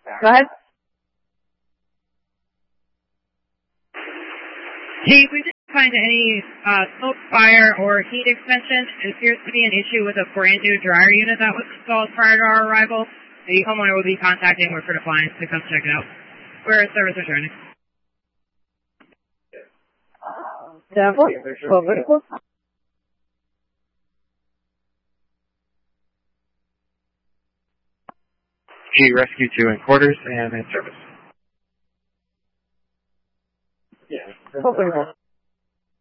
Go ahead. Chief, we didn't find any smoke, fire, or heat extension. It appears to be an issue with a brand new dryer unit that was installed prior to our arrival. The homeowner will be contacting Woodford Appliance to come check it out. We're a service attorney. G Rescue 2 in quarters and in service. Yeah.